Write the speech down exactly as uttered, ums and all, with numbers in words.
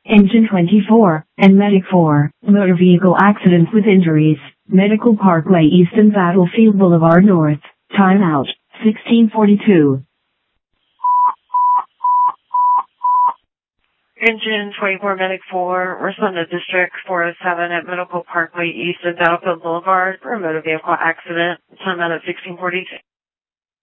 Engine twenty-four, and Medic four, motor vehicle accident with injuries, Medical Parkway East and Battlefield Boulevard North, timeout, sixteen forty-two. Engine twenty-four, Medic four, respond to District four oh seven at Medical Parkway East and Battlefield Boulevard for a motor vehicle accident, timeout at sixteen forty-two.